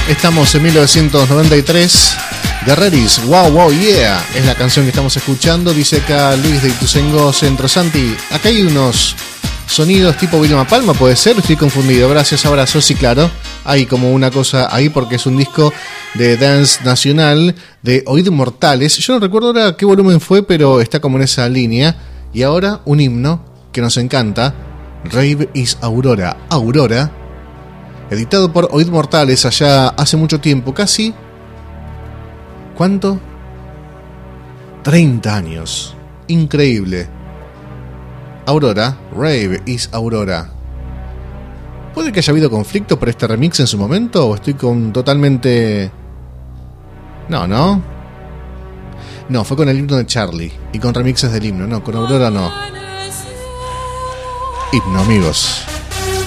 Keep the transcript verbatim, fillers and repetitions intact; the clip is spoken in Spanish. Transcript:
Estamos en mil novecientos noventa y tres. Guerreris, wow, wow, yeah, es la canción que estamos escuchando. Dice acá Luis de Ituzaingó Centro. Santi, acá hay unos sonidos tipo Vilma Palma, ¿puede ser? Estoy confundido. Gracias, abrazo. Sí, claro, hay como una cosa ahí porque es un disco de dance nacional de Oídos Mortales. Yo no recuerdo ahora qué volumen fue, pero está como en esa línea. Y ahora un himno que nos encanta, Rave is Aurora. Aurora, editado por Oídos Mortales allá hace mucho tiempo, casi... ¿Cuánto? treinta años. Increíble. Aurora, Rave is Aurora. ¿Puede que haya habido conflicto por este remix en su momento? ¿O estoy con totalmente...? No, ¿no? No, fue con el himno de Charlie. Y con remixes del himno. No, con Aurora no. Himno, amigos.